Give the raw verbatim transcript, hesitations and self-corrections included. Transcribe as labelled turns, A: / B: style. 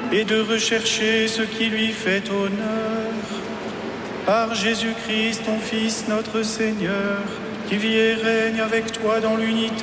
A: et de rechercher ce qui lui fait honneur. Par Jésus-Christ, ton Fils, notre Seigneur, qui vit et règne avec toi dans l'unité